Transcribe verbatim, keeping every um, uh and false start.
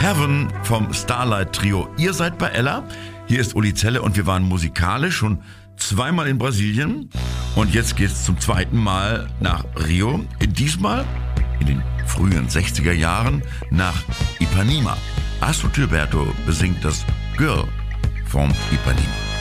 Heaven vom Starlight Trio. Ihr seid bei Ella, hier ist Uli Zelle und wir waren musikalisch schon zweimal in Brasilien und jetzt geht's zum zweiten Mal nach Rio. Diesmal in den frühen sechziger Jahren nach Ipanema. Astrid Gilberto besingt das Girl from Ipanema.